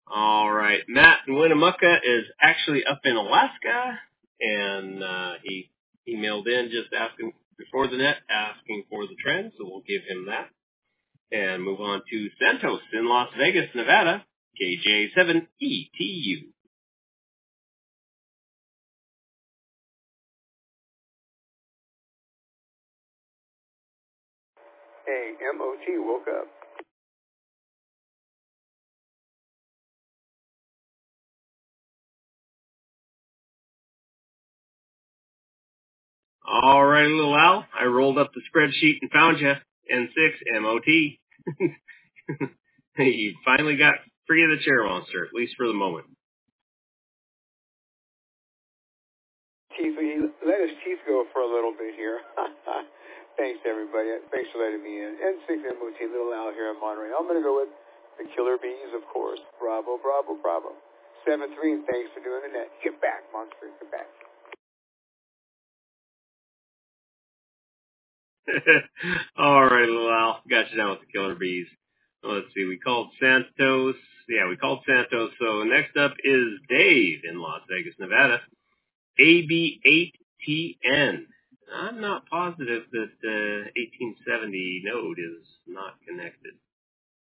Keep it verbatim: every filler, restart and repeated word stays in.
All right. Matt in Winnemucca is actually up in Alaska, and uh, he emailed in just asking before the net, asking for the trend, so we'll give him that. And move on to Santos in Las Vegas, Nevada, K J seven E T U. Hey, M O T woke up. All right, little Al. I rolled up the spreadsheet and found you. N six M O T. You finally got free of the chair monster, at least for the moment. Chief, let his teeth go for a little bit here. Thanks, everybody. Thanks for letting me in. N six M O T, little Al here in Monterey. I'm going to go with the Killer Bees, of course. Bravo, bravo, bravo. seven three, and thanks for doing the net. Get back, monster. Get back. All right, little Al. Got you down with the Killer Bees. Let's see. We called Santos. Yeah, we called Santos. So next up is Dave in Las Vegas, Nevada. A B eight T N. I'm not positive that the uh, eighteen seventy node is not connected.